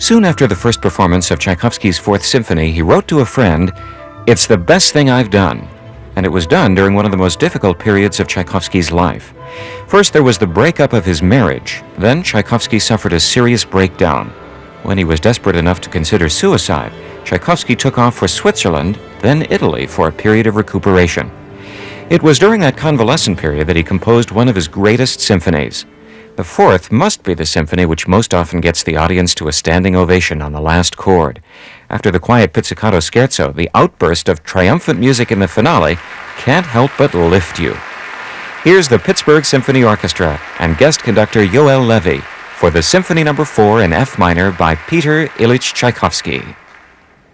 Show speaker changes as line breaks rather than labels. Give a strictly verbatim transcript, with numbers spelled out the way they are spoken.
Soon after the first performance of Tchaikovsky's Fourth Symphony, he wrote to a friend, "It's the best thing I've done." And it was done during one of the most difficult periods of Tchaikovsky's life. First, there was the breakup of his marriage. Then, Tchaikovsky suffered a serious breakdown. When he was desperate enough to consider suicide, Tchaikovsky took off for Switzerland, then Italy, for a period of recuperation. It was during that convalescent period that he composed one of his greatest symphonies. The fourth must be the symphony which most often gets the audience to a standing ovation on the last chord. After the quiet pizzicato scherzo, the outburst of triumphant music in the finale can't help but lift you. Here's the Pittsburgh Symphony Orchestra and guest conductor Yoel Levy for the Symphony Number four in F minor by Peter Ilyich Tchaikovsky.